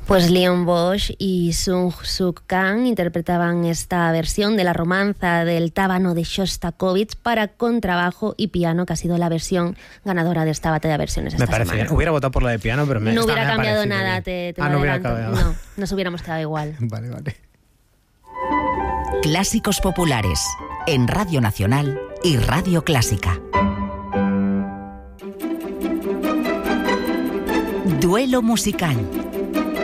Pues Leon Bosch y Sung Suk Kang interpretaban esta versión de la romanza del Tábano de Shostakovich para contrabajo y piano, que ha sido la versión ganadora de esta batalla de versiones esta semana. Me parece bien. Hubiera votado por la de piano, pero no hubiera cambiado nada, te no hubiera cambiado. No, nos hubiéramos quedado igual. Vale. Clásicos populares en Radio Nacional y Radio Clásica. Duelo musical.